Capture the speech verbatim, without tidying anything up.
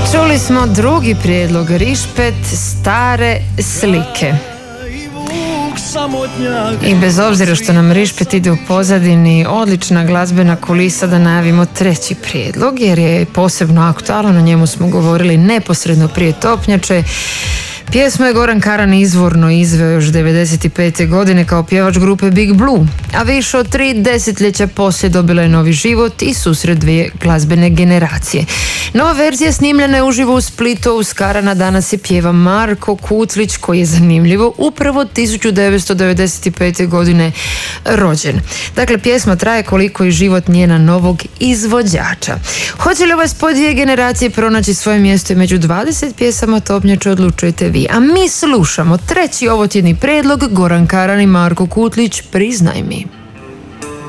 Čuli smo drugi prijedlog, Rišpet, Stare slike. I bez obzira što nam Rišpet ide u pozadini, odlična glazbena kulisa da najavimo treći prijedlog, jer je posebno aktualan, o njemu smo govorili neposredno prije Topnjače. Pjesmu je Goran Karan izvorno izveo još devedeset pete godine kao pjevač grupe Big Blue, a više od tri desetljeća poslije dobila je novi život i susret dvije glazbene generacije. Nova verzija snimljena je uživo u Splitu, uz Karana danas je pjeva Marko Kutlić, koji je zanimljivo upravo tisuću devetsto devedeset pete godine rođen. Dakle, pjesma traje koliko i život njena novog izvođača. Hoće li ovaj spoj dvije generacije pronaći svoje mjesto i među dvadeset pjesama Topnjače, odlučujete vi. A mi slušamo treći ovotjedni predlog, Goran Karan i Marko Kutlić, Priznaj mi.